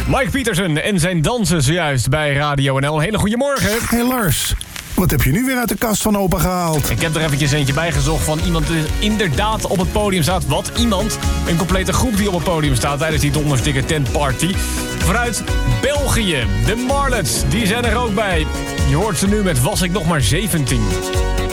Mike Pietersen en zijn dansen zojuist bij Radio NL. Een hele goede morgen. Hey Lars, wat heb je nu weer uit de kast van opa gehaald? Ik heb er eventjes eentje bij gezocht van iemand die inderdaad op het podium staat. Wat iemand? Een complete groep die op het podium staat tijdens die dondersdikke tentparty. Vanuit België, de Marlets, die zijn er ook bij. Je hoort ze nu met Was ik nog maar 17.